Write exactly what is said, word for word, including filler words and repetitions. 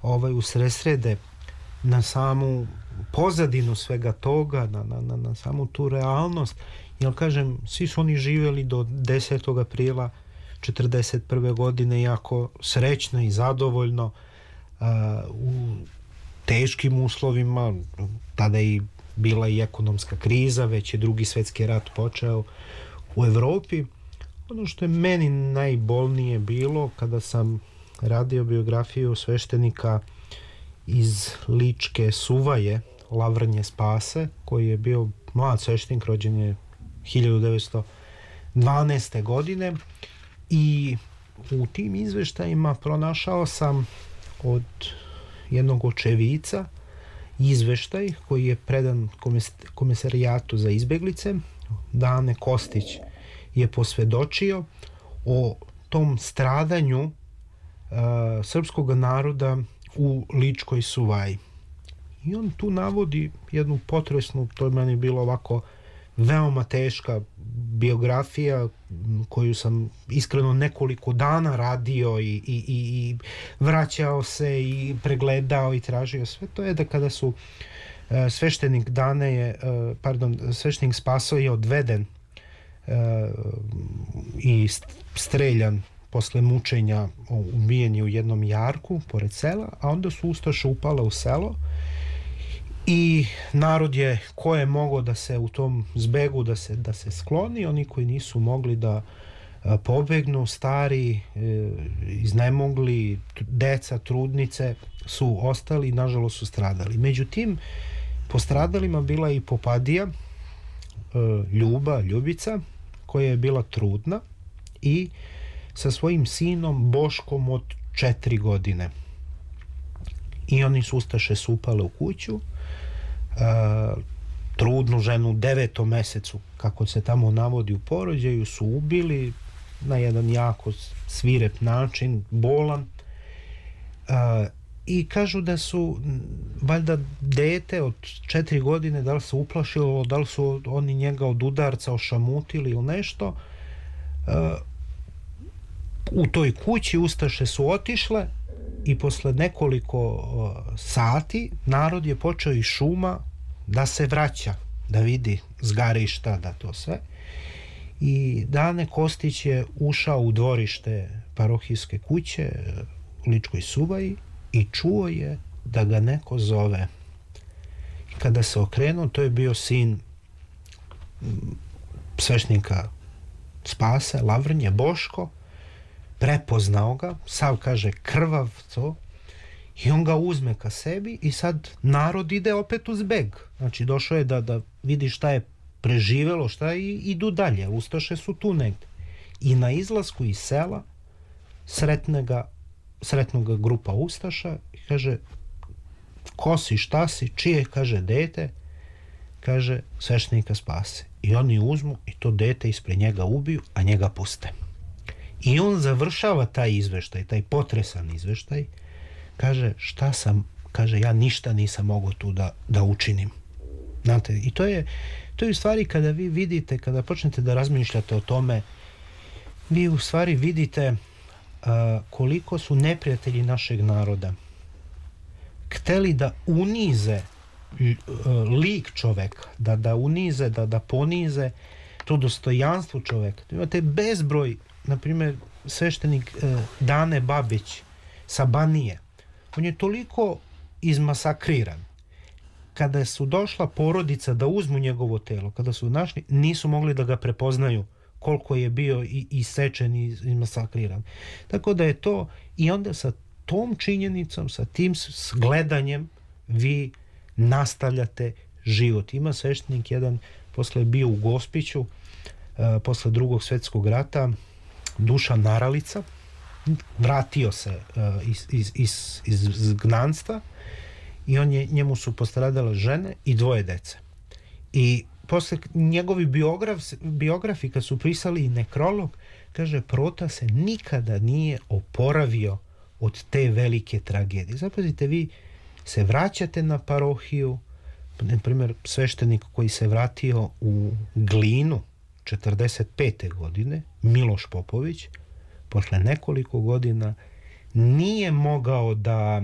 ovaj, usresrede na samu pozadinu svega toga, na, na, na, na samu tu realnost, jer kažem, svi su oni živjeli do desetog aprila četrdeset prve godine jako srećno i zadovoljno uh, u teškim uslovima, tada je i bila i ekonomska kriza, već je drugi svjetski rat počeo u Evropi. Ono što je meni najbolnije bilo kada sam radio biografiju sveštenika iz Ličke Suvaje, Lavrnje Spase, koji je bio mlad sveštenik, rođen je hiljadu devetsto dvanaeste. godine, i u tim izveštajima pronašao sam od jednog očevica izveštaj koji je predan Komesarijatu za izbeglice. Dane Kostić je posvedočio o tom stradanju uh, srpskog naroda u Ličkoj Suvaji. I on tu navodi jednu potresnu, to je meni bilo ovako veoma teška biografija koju sam iskreno nekoliko dana radio i, i, i vraćao se i pregledao i tražio sve. To je da kada su uh, sveštenik Dane je, uh, pardon, sveštenik Spaso je odveden uh, i streljan posle mučenja, ubijen je u jednom jarku pored sela, a onda su ustaše upale u selo i narod je, ko je mogao da se u tom zbegu da se, da se skloni, oni koji nisu mogli da a, pobegnu, stari, e, iznemogli, deca, trudnice su ostali i nažalost su stradali. Međutim, postradalima bila i Popadija, e, Ljuba, Ljubica, koja je bila trudna i sa svojim sinom Boškom od četiri godine. I oni su ustaše su upale u kuću. Uh, trudnu ženu u devetom mesecu, kako se tamo navodi u porođaju, su ubili na jedan jako svirep način, bolan. Uh, i kažu da su valjda dete od četiri godine, da li se uplašilo, da li su oni njega od udarca ošamutili ili nešto. Uh, u toj kući ustaše su otišle i posle nekoliko uh, sati narod je počeo iz šuma da se vraća, da vidi zgarišta, da to sve. I Dane Kostić je ušao u dvorište parohijske kuće u Ličkoj Suvaji i čuo je da ga neko zove. I kada se okrenuo, to je bio sin sveštenika Spase, Lavrnje, Boško. Prepoznao ga, sav kaže krvav to, i on ga uzme ka sebi i sad narod ide opet uz beg. Znači došao je da, da vidi šta je preživelo, šta je, i idu dalje. Ustaše su tu negde. I na izlasku iz sela sretne ga, sretnu ga grupa ustaša i kaže, ko si, šta si, čije, kaže, dete, kaže, sveštenika Spase. I oni uzmu i to dete ispred njega ubiju, a njega puste. I on završava taj izveštaj, taj potresan izveštaj, kaže, šta sam, kaže, ja ništa nisam mogao tu da, da učinim. Znate, i to je, to je u stvari kada vi vidite, kada počnete da razmišljate o tome, vi u stvari vidite uh, koliko su neprijatelji našeg naroda hteli da unize uh, lik čoveka, da, da unize, da, da ponize to dostojanstvo čoveka. Imate bezbroj, na primjer, sveštenik uh, Dane Babić sa Banije. On je toliko izmasakriran. Kada su došla porodica da uzmu njegovo telo, kada su našli, nisu mogli da ga prepoznaju koliko je bio i isečen i izmasakriran. Tako da je to, i onda sa tom činjenicom, sa tim gledanjem vi nastavljate život. Ima sveštenik jedan, posle je bio u Gospiću, uh, posle drugog svjetskog rata, Dušan Naralica, vratio se uh, iz, iz, iz, iz izgnanstva i on je, njemu su postradale žene i dvoje dece. I posle njegovi biograf, biografi kad su pisali nekrolog, kaže, Prota se nikada nije oporavio od te velike tragedije. Zapazite, vi se vraćate na parohiju, na primjer, sveštenik koji se vratio u Glinu četrdeset pete godine, Miloš Popović, posle nekoliko godina nije mogao da